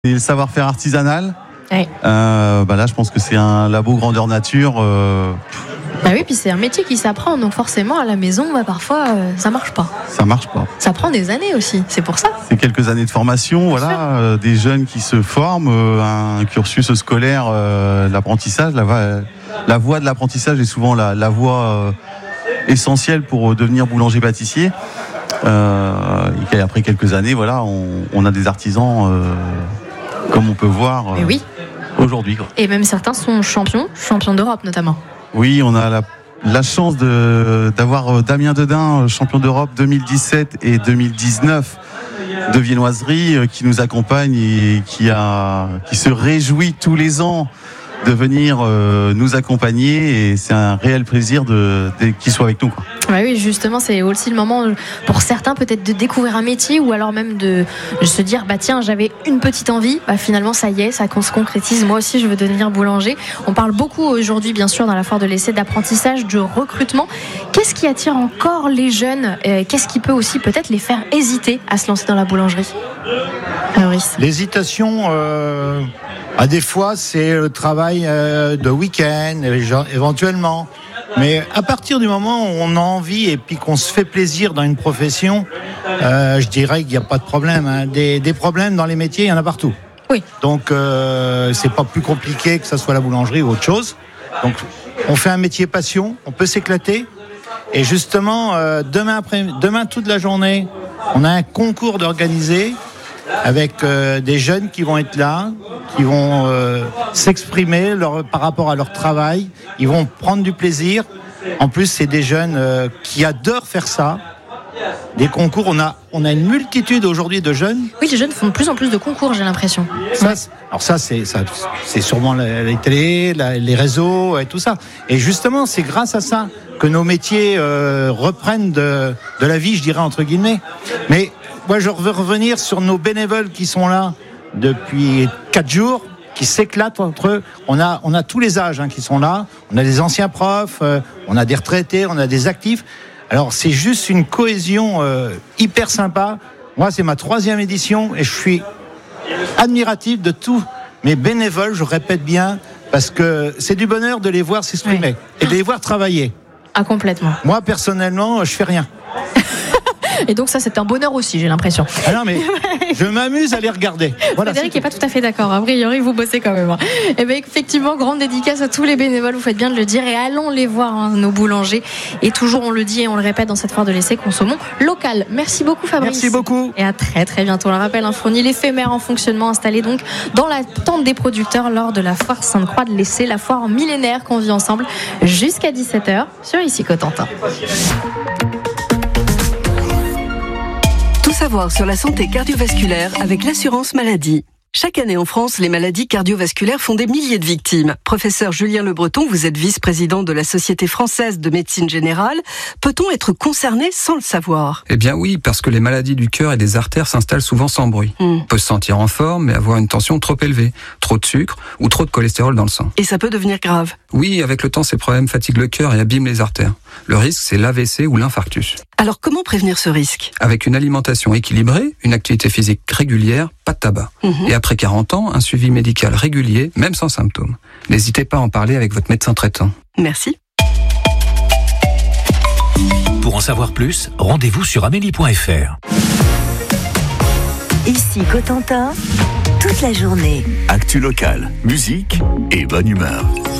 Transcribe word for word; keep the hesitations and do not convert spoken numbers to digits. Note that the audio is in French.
Et le savoir-faire artisanal. Ouais. Euh, bah là, je pense que c'est un labo grandeur nature. Euh... Bah oui, puis c'est un métier qui s'apprend, donc forcément à la maison, bah parfois euh, ça marche pas. Ça marche pas. Ça prend des années aussi, c'est pour ça. C'est quelques années de formation, voilà, euh, des jeunes qui se forment, euh, un cursus scolaire, euh, l'apprentissage, la, la voie de l'apprentissage est souvent la, la voie euh, essentielle pour devenir boulanger-pâtissier. Euh, et après quelques années, voilà, on, on a des artisans, euh, comme on peut voir euh, oui. aujourd'hui. Quoi. Et même certains sont champions, champions d'Europe notamment. Oui, on a la, la chance de, d'avoir Damien Dedin, champion d'Europe deux mille dix-sept et deux mille dix-neuf de viennoiserie, qui nous accompagne et qui, a, qui se réjouit tous les ans de venir euh, nous accompagner, et c'est un réel plaisir de, de, qu'il soit avec nous, quoi. Ouais, oui, justement, c'est aussi le moment pour certains peut-être de découvrir un métier, ou alors même de, de se dire bah tiens, j'avais une petite envie, bah finalement ça y est, ça se concrétise, moi aussi je veux devenir boulanger. On parle beaucoup aujourd'hui bien sûr dans la foire de l'essai d'apprentissage, de recrutement. Qu'est-ce qui attire encore les jeunes ? Qu'est-ce qui peut aussi peut-être les faire hésiter à se lancer dans la boulangerie ? Fabrice. L'hésitation, euh, à des fois c'est le travail euh, de week-end éventuellement. Mais à partir du moment où on a envie et puis qu'on se fait plaisir dans une profession, euh, je dirais qu'il n'y a pas de problème. Hein. Des, des problèmes dans les métiers, il y en a partout. Oui. Donc euh, c'est pas plus compliqué que ça soit la boulangerie ou autre chose. Donc on fait un métier passion, on peut s'éclater. Et justement, euh, demain après, demain toute la journée, on a un concours d'organiser avec euh, des jeunes qui vont être là, qui vont euh, s'exprimer leur, par rapport à leur travail. Ils vont prendre du plaisir. En plus, c'est des jeunes euh, qui adorent faire ça. Des concours, on a, on a une multitude aujourd'hui de jeunes. Oui, les jeunes font de plus en plus de concours, j'ai l'impression. Ça, alors ça, c'est, ça, c'est sûrement les télés, la, les réseaux et tout ça. Et justement, c'est grâce à ça que nos métiers euh, reprennent de, de la vie, je dirais, entre guillemets. Mais moi, je veux revenir sur nos bénévoles qui sont là depuis quatre jours, qui s'éclatent entre eux. On a, on a tous les âges hein, qui sont là. On a des anciens profs, euh, on a des retraités, on a des actifs. Alors, c'est juste une cohésion euh, hyper sympa. Moi, c'est ma troisième édition et je suis admiratif de tous mes bénévoles, je répète bien, parce que c'est du bonheur de les voir s'exprimer oui. et de les voir travailler. Ah, complètement. Moi, personnellement, je fais rien. Et donc ça, c'est un bonheur aussi, j'ai l'impression. Ah non, mais je m'amuse à les regarder. Voilà, Frédéric n'est pas tout à fait d'accord. A priori, vous bossez quand même. Et bien, effectivement, grande dédicace à tous les bénévoles. Vous faites bien de le dire. Et allons les voir, hein, nos boulangers. Et toujours, on le dit et on le répète dans cette foire de l'essai, consommons local. Merci beaucoup, Fabrice. Merci beaucoup. Et à très, très bientôt. On le rappelle, un fournil éphémère en fonctionnement installé donc dans la tente des producteurs lors de la foire Sainte-Croix de l'Essai, la foire millénaire qu'on vit ensemble jusqu'à dix-sept heures sur Ici Cotentin. Savoir sur la santé cardiovasculaire avec l'assurance maladie. Chaque année en France, les maladies cardiovasculaires font des milliers de victimes. Professeur Julien Le Breton, vous êtes vice-président de la Société française de médecine générale. Peut-on être concerné sans le savoir ? Eh bien oui, parce que les maladies du cœur et des artères s'installent souvent sans bruit. Mm. On peut se sentir en forme, mais avoir une tension trop élevée, trop de sucre ou trop de cholestérol dans le sang. Et ça peut devenir grave ? Oui, avec le temps, ces problèmes fatiguent le cœur et abîment les artères. Le risque, c'est l'A V C ou l'infarctus. Alors comment prévenir ce risque ? Avec une alimentation équilibrée, une activité physique régulière, pas de tabac. Mmh. Et après quarante ans, un suivi médical régulier, même sans symptômes. N'hésitez pas à en parler avec votre médecin traitant. Merci. Pour en savoir plus, rendez-vous sur amélie point f r. Ici Cotentin, toute la journée. Actu locale, musique et bonne humeur.